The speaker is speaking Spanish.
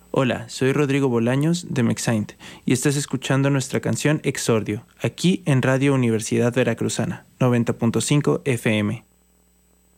Hola, soy Rodrigo Bolaños de Mexaint y estás escuchando nuestra canción Exordio, aquí en Radio Universidad Veracruzana, 90.5 FM.